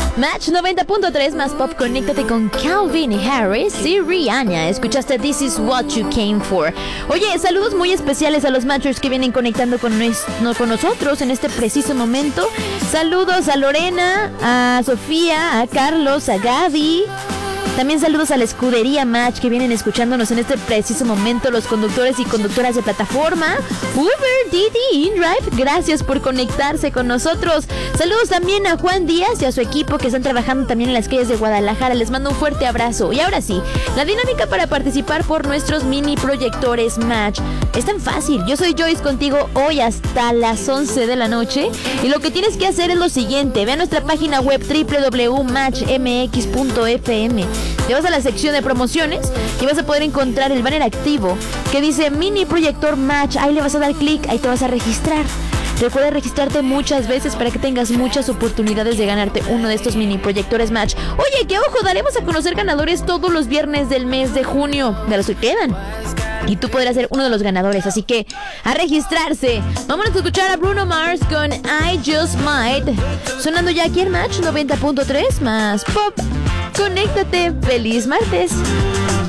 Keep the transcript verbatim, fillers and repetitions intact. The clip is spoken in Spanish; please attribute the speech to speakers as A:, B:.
A: Match noventa punto tres más pop, conéctate con Calvin Harris y Rihanna. Escuchaste This Is What You Came For. Oye, saludos muy especiales a los matchers que vienen conectando con, nos, no, con nosotros en este preciso momento. Saludos a Lorena, a Sofía, a Carlos, a Gaby. También saludos a la escudería Match que vienen escuchándonos en este preciso momento, los conductores y conductoras de plataforma, Uber, Didi, InDrive, gracias por conectarse con nosotros. Saludos también a Juan Díaz y a su equipo que están trabajando también en las calles de Guadalajara, les mando un fuerte abrazo. Y ahora sí, la dinámica para participar por nuestros mini proyectores Match es tan fácil. Yo soy Joyce contigo hoy hasta las once de la noche y lo que tienes que hacer es lo siguiente: ve a nuestra página web doble u doble u doble u punto match m x punto f m. Te vas a la sección de promociones y vas a poder encontrar el banner activo que dice Mini Proyector Match. Ahí le vas a dar clic, ahí te vas a registrar. Recuerda registrarte muchas veces para que tengas muchas oportunidades de ganarte uno de estos mini proyectores Match. Oye, que ojo, daremos a conocer ganadores todos los viernes del mes de junio, de los que quedan. Y tú podrás ser uno de los ganadores, así que a registrarse. Vamos a escuchar a Bruno Mars con I Just Might, sonando ya aquí en Match noventa punto tres más pop. Conéctate, feliz martes.